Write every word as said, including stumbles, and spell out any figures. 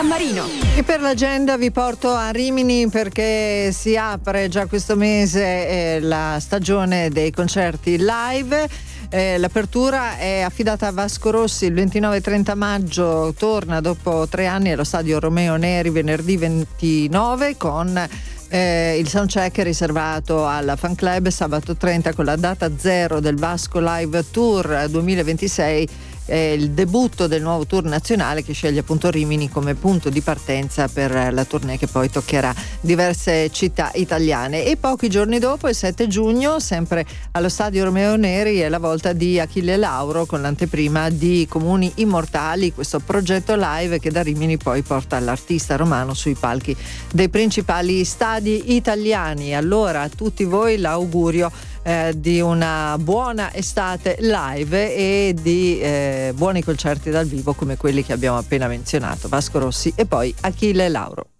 Marino. E per l'agenda vi porto a Rimini perché si apre già questo mese eh, la stagione dei concerti live. Eh, l'apertura è affidata a Vasco Rossi il ventinove e trenta maggio, torna dopo tre anni allo stadio Romeo Neri venerdì ventinove con Eh, il soundcheck è riservato alla fan club sabato trenta con la data zero del Vasco Live Tour duemilaventisei, eh, il debutto del nuovo tour nazionale che sceglie appunto Rimini come punto di partenza per la tournée che poi toccherà diverse città italiane. E pochi giorni dopo, il sette giugno, sempre allo stadio Romeo Neri, è la volta di Achille Lauro con l'anteprima di Comuni Immortali, questo progetto live che da Rimini poi porta l'artista romano sui palchi dei principali stadi italiani. Allora a tutti voi l'augurio eh, di una buona estate live e di eh, buoni concerti dal vivo come quelli che abbiamo appena menzionato, Vasco Rossi e poi Achille Lauro.